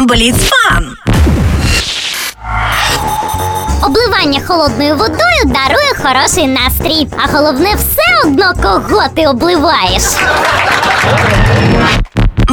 Бліц-фан! Обливання холодною водою дарує хороший настрій. А головне, все одно кого ти обливаєш.